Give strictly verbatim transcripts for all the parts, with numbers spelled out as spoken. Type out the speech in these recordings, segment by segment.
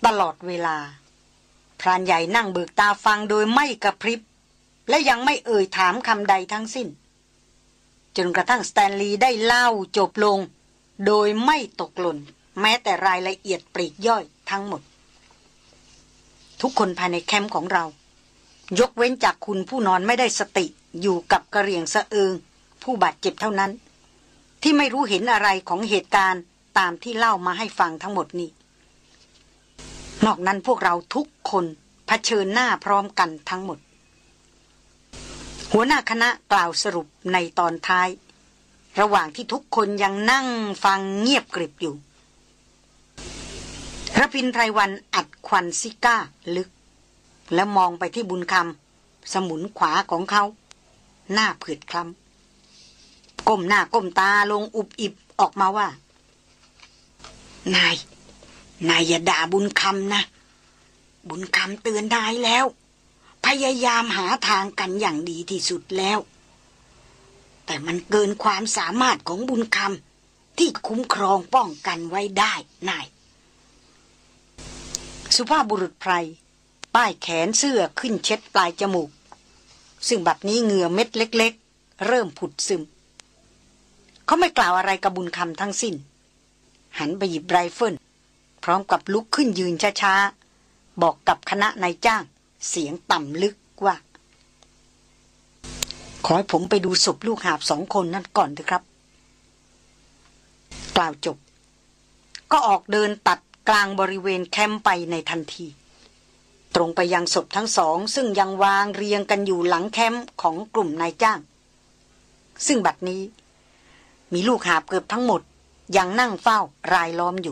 ตลอดเวลาพรานใหญ่นั่งเบิกตาฟังโดยไม่กระพริบและยังไม่เอ่ยถามคำใดทั้งสิ้นจนกระทั่งสแตนลีย์ได้เล่าจบลงโดยไม่ตกหล่นแม้แต่รายละเอียดปลีกย่อยทั้งหมดทุกคนภายในแคมป์ของเรายกเว้นจากคุณผู้นอนไม่ได้สติอยู่กับกระเหรี่ยงสะเอิงผู้บาดเจ็บเท่านั้นที่ไม่รู้เห็นอะไรของเหตุการณ์ตามที่เล่ามาให้ฟังทั้งหมดนี้นอกนั้นพวกเราทุกคนเผชิญหน้าพร้อมกันทั้งหมดหัวหน้าคณะกล่าวสรุปในตอนท้ายระหว่างที่ทุกคนยังนั่งฟังเงียบกริบอยู่ระพินไพรวันอัดควันซิก้าลึกและมองไปที่บุญคำสมุนขวาของเขาหน้าผืดคล้ำก้มหน้าก้มตาลงอุบอิบออกมาว่านายนายอย่าด่าบุญคำนะบุญคำเตือนนายแล้วพยายามหาทางกันอย่างดีที่สุดแล้วแต่มันเกินความสามารถของบุญคำที่คุ้มครองป้องกันไว้ได้นายสุภาพบุรุษไพรป้ายแขนเสื้อขึ้นเช็ดปลายจมูกซึ่งบัดนี้เหงื่อเม็ดเล็กๆเริ่มผุดซึมเขาไม่กล่าวอะไรกับบุญคำทั้งสิ้นหันไปหยิบไรเฟิลพร้อมกับลุกขึ้นยืนช้าๆบอกกับคณะนายจ้างเสียงต่ำลึกว่าขอให้ผมไปดูศพลูกหาบสองคนนั่นก่อนเถอะครับกล่าวจบก็ออกเดินตัดกลางบริเวณแคมป์ไปในทันทีตรงไปยังศพทั้งสองซึ่งยังวางเรียงกันอยู่หลังแคมป์ของกลุ่มนายจ้างซึ่งบัดนี้มีลูกหาบเกือบทั้งหมดยังนั่งเฝ้ารายล้อมอยู่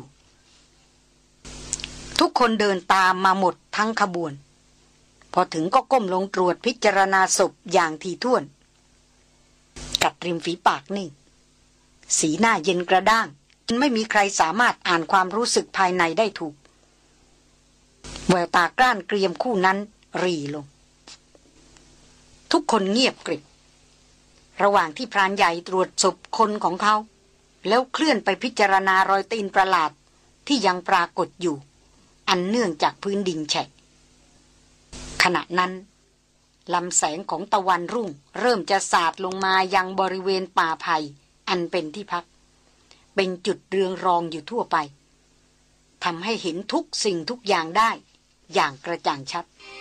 ทุกคนเดินตามมาหมดทั้งขบวนพอถึงก็ก้มลงตรวจพิจารณาศพอย่างถี่ถ้วนกัดริมฝีปากนิ่งสีหน้าเย็นกระด้างจนไม่มีใครสามารถอ่านความรู้สึกภายในได้ถูกแววตากล้านเกรียมคู่นั้นรีลงทุกคนเงียบกริบระหว่างที่พรานใหญ่ตรวจศพคนของเขาแล้วเคลื่อนไปพิจารณารอยตีนประหลาดที่ยังปรากฏอยู่อันเนื่องจากพื้นดินแฉะขณะนั้นลำแสงของตะวันรุ่งเริ่มจะสาดลงมายังบริเวณป่าไผ่อันเป็นที่พักเป็นจุดเรืองรองอยู่ทั่วไปทำให้เห็นทุกสิ่งทุกอย่างได้อย่างกระจ่างชัด